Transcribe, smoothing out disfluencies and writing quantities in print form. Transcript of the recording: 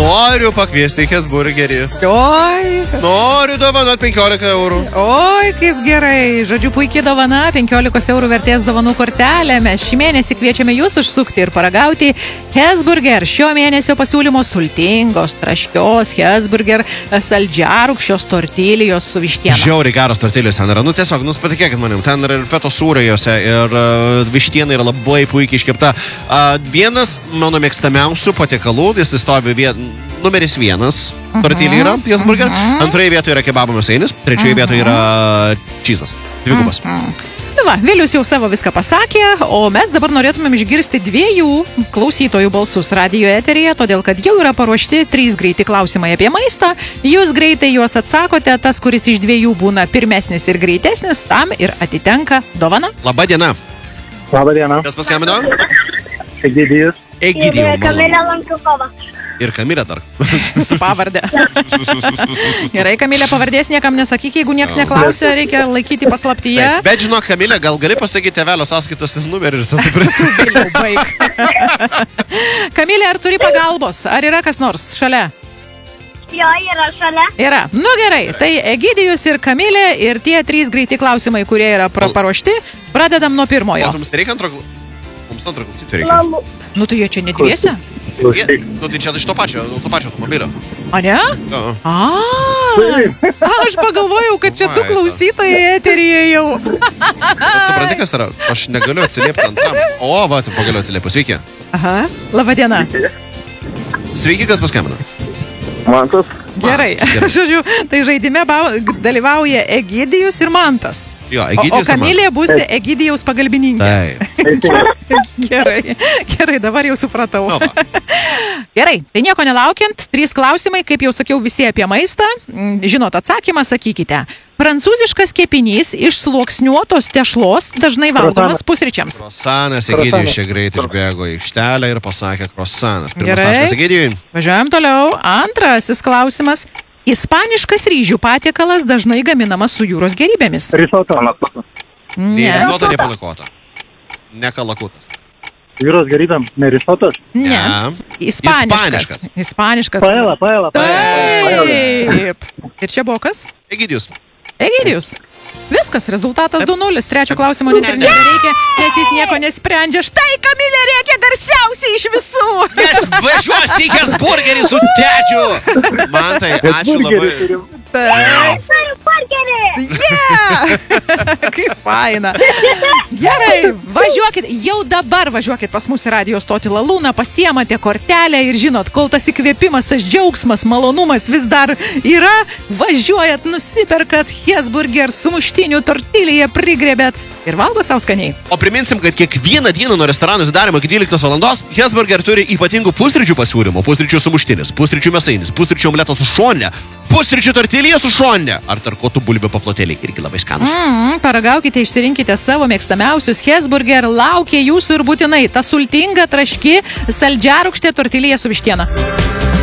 Noriu pakviesti Hesburgerį. Oi. Noriu dovanoti 15 eurų. Oi, kaip gerai. Žodžiu, puikiai dovana, 15 eurų vertės dovanų kortelė. Mes šį mėnesį kviečiame jūs užsukti ir paragauti Hesburger. Šio mėnesio pasiūlymo sultingos, traškios Hesburger saldžiarūkščios tortilijos su vištiena. Žiauriai geros tortilijos ten yra. Tiesiog, patikėkit manim, ten yra ir feto sūrio jose, ir vištiena yra labai puikiai iškepta. Vienas mano mėgstamiausių patiekalų, jis stovi numeris 1 tortilija yra Hesburger. Antroje vietoje yra kebabo mėsainis, trečioje vietoje yra čizas. Dvigubas. Va, Vilius jau savo viską pasakė, o mes dabar norėtumėm išgirsti 2 klausytojų balsus radijo eteryje, todėl kad jau yra paruošti 3 greiti klausimai apie maistą. Jūs greitai juos atsakote, tas, kuris iš 2 būna pirmesnis ir greitesnis, tam ir atitenka dovana. Labą dieną. Labą dieną. Kas paskambino? Egidijus. Egidijau. Kamilė Lankukova. Ir Kamilė dar. Su pavardė. Gerai, Kamilė, pavardės niekam nesakyk, jeigu nieks neklausia, reikia laikyti paslaptyje. Taip, bet žinok, Kamilė, gal gali pasakyti tėvelio sąskaitos numerį ir susiprinti. Vėliau, baig. Kamilė, ar turi pagalbos? Ar yra kas nors šalia? Jo, yra šalia. Yra. Nu gerai, tai Egidijus ir Kamilė ir tie 3 greiti klausimai, kurie yra paruošti, pradedam nuo pirmojo. Mums nereikia antro klausytojų reikia. Nu tai jie čia nedviese? Nu tai čia iš to pačio automobilio. A ne? Aš pagalvojau, kad čia 2 klausytojai eteryje jau. Supranti, kas yra? Aš negaliu atsiliepti antram. O, va, tu pagaliu atsiliepti. Sveiki. Aha, laba diena. Sveiki, kas paskambino? Mantas. Gerai. Žodžiu, tai žaidime dalyvauja Egidijus ir Mantas. Jo, Egidijus o Kamilė bus Egidijaus pagalbininkė. Gerai, dabar jau supratau. Gerai, tai nieko nelaukiant, 3 klausimai, kaip jau sakiau, visi apie maistą. Žinot atsakymą, sakykite. Prancūziškas kepinys iš sluoksniuotos tešlos dažnai valgomas pusryčiams. Krosanas, Egidijus čia greit išbėgo į aikštelę ir pasakė krosanas. Pirmas Gerai. taškas Egidijui. Važiuojam toliau. Antrasis klausimas. Ispaniškas ryžių patiekalas dažnai gaminamas su jūros gėrybėmis. Risoto. Ne risotto, ne panakota. Ne kalakutas. Jūros gėrybėm. Ne risotas? Ne. Ispaniškas. Paela. Taip. Ir čia buvo kas? Egidijus. Egidijus. Viskas, rezultatas 2-0. Trečio klausimo net ir nebereikia, nes jis nieko nesprendžia. Štai Kamilė rėkia garsiausiai iš visų. Nes važiuosi į Hesburgerį su tečiu. Mantai, ačiū labai. Taip. Kaip faina. Gerai, važiuokit, jau dabar važiuokit pas mūsų radijo stotį Lalūną, pasiemate kortelę ir žinot, kol tas įkvėpimas, tas džiaugsmas, malonumas vis dar yra, važiuojat, nusiperkat Hesburger, sumuštinių tortiliją prigrebėt ir valgot savo skaniai. O priminsim, kad kiekvieną dieną nuo restoranų atidarymo iki 12 valandos Hesburger turi ypatingų pusryčių pasiūlymų. Pusryčių sumuštinis, pusryčių mėsainis, pusryčių omletas su šonne, pusryčių tortilija su šonne. Ar tarkuotų bulvių paplotėliai irgi labai skanus. Paragaukite, išsirinkite savo mėgstamiausius Hesburger, laukia jūsų ir būtinai ta sultinga, traški, saldžiarūkštė tortilija su vištiena.